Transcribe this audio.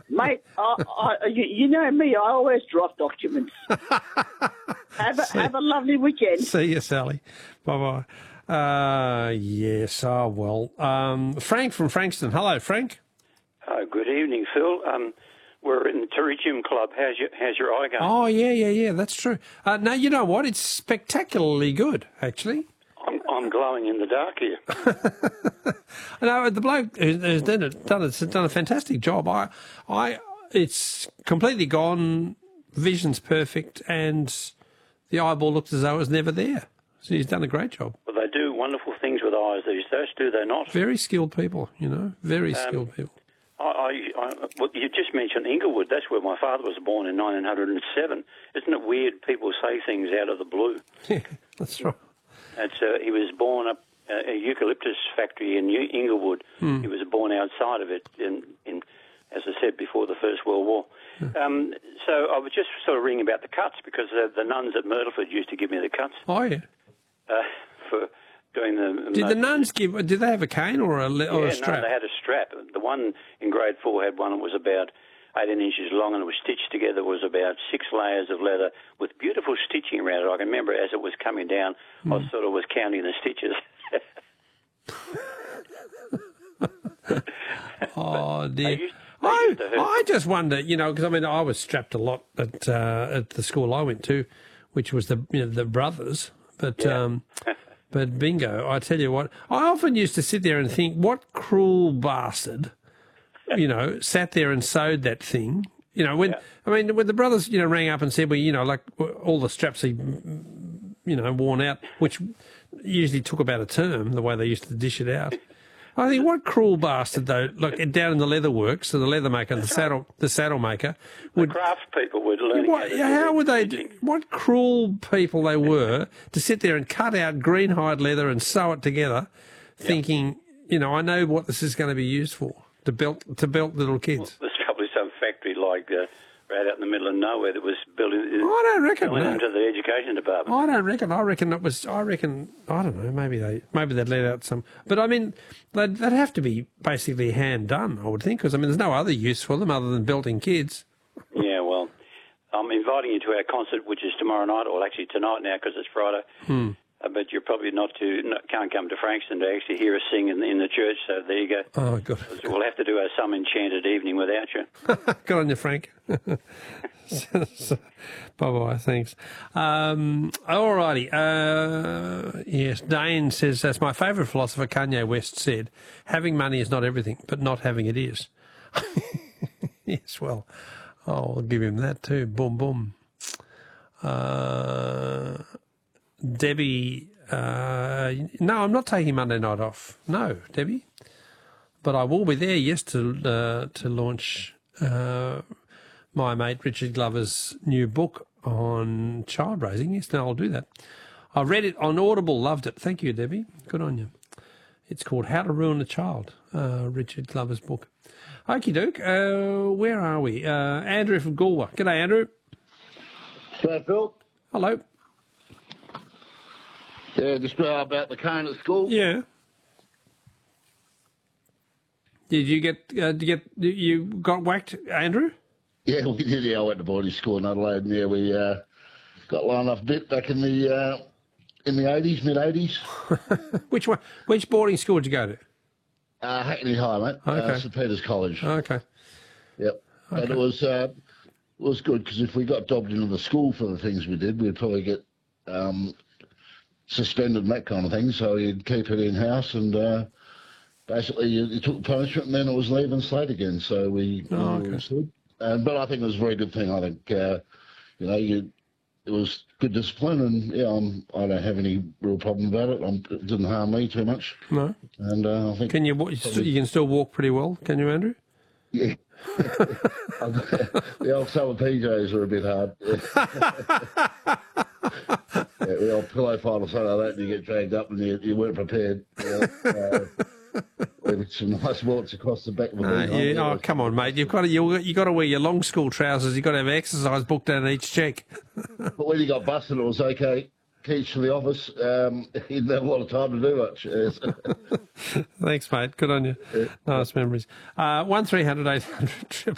Mate, you know me, I always drop documents. Have a lovely weekend. See you, Sally. Bye-bye. Yes, well. Frank from Frankston. Hello, Frank. Good evening, Phil. We're in the Terrarium Club. How's your eye going? Oh, yeah, that's true. No, you know what? It's spectacularly good, actually. I'm glowing in the dark here. No, the bloke who's done a fantastic job. It's completely gone, vision's perfect, and the eyeball looks as though it was never there. So he's done a great job. Well, they do wonderful things with eyes these days, do they not? Very skilled people, very skilled people. Well, you just mentioned Inglewood. That's where my father was born in 1907. Isn't it weird people say things out of the blue? Yeah, that's right. He was born up a eucalyptus factory in Inglewood. He was born outside of it, in as I said, before the First World War. So I was just sort of ringing about the cuts because the nuns at Myrtleford used to give me the cuts. Oh, yeah. For doing the... Did the nuns did they have a cane or a strap? No, they had a strap. The one in grade 4 had one that was about 18 inches long and it was stitched together. It was about 6 layers of leather with beautiful stitching around it. I can remember as it was coming down, I sort of was counting the stitches. Oh, dear. I just wonder, because I was strapped a lot at the school I went to, which was the brothers, but but bingo, I tell you what, I often used to sit there and think, what cruel bastard, sat there and sewed that thing. When the brothers, rang up and said, well, like all the straps are, worn out, which usually took about a term, the way they used to dish it out. I think what cruel bastard though! Look, down in the leather works, so the leather maker, the saddle maker, the craft people would learn. How would they? What cruel people they were to sit there and cut out greenhide leather and sew it together, thinking, I know what this is going to be used for, to belt little kids. Well, there's probably some factory like right out in the middle of nowhere that was building. I don't reckon. Into the education department. I don't reckon. I reckon it was. I don't know. Maybe they'd let out some. But they'd have to be basically hand done. I would think, because there's no other use for them other than belting kids. Yeah, well, I'm inviting you to our concert, which is tomorrow night, or actually tonight now because it's Friday. But you're probably can't come to Frankston to actually hear us sing in the church. So there you go. Oh, good. We'll have to do some enchanted evening without you. Good on you, Frank. Bye-bye, thanks. All righty. Yes, Dane says, as my favourite philosopher Kanye West said, having money is not everything, but not having it is. Yes, well, I'll give him that too. Boom, boom. Debbie, no, I'm not taking Monday night off. No, Debbie. But I will be there, yes, to launch my mate Richard Glover's new book on child raising. Yes, no, I'll do that. I read it on Audible, loved it. Thank you, Debbie. Good on you. It's called How to Ruin a Child, Richard Glover's book. Okie doke, where are we? Andrew from Galway. G'day, Andrew. G'day, Phil. Hello. Yeah, just about the cane at school. Yeah. Did you you got whacked, Andrew? Yeah, we did. Yeah, I went to boarding school in Adelaide, and we got lined up a bit back in the 80s, mid-80s. Which one? Which boarding school did you go to? Hackney High, mate. Okay. St Peter's College. Okay. Yep. Okay. And it was good because if we got dobbed into the school for the things we did, we'd probably get suspended and that kind of thing. So you'd keep it in-house and basically you took punishment and then it was leave and slate again. So we understood. But I think it was a very good thing. I think, it was good discipline and, I don't have any real problem about it. It didn't harm me too much. No. And I think... you can still walk pretty well, can you, Andrew? Yeah. The old summer PJs are a bit hard. Yeah, the old pillow fight or something like that, and you get dragged up and you weren't prepared. With some nice warts across the back of the head. Oh, come on, mate. You've got to wear your long school trousers. You've got to have exercise booked down each check. But when you got busted, it was okay. Keys to the office. You didn't have a lot of time to do much. Thanks, mate. Good on you. Yeah. Nice memories. 1300 800